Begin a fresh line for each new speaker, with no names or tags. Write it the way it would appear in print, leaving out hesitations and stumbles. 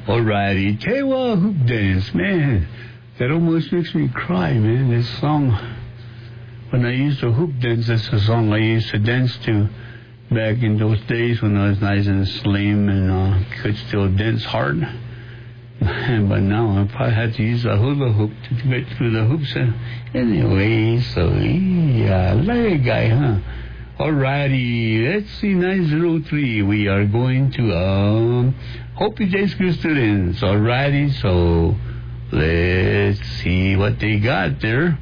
Alrighty, Tewa Hoop Dance, man. That almost makes me cry, man. This song, when I used to hoop dance, that's the song I used to dance to back in those days when I was nice and slim and could still dance hard. But now I probably had to use a hula hoop to get through the hoops. Anyway, so yeah, like a guy, huh? Alrighty, let's see, 903. We are going to Hope you Day School students. Alrighty, so let's see what they got there.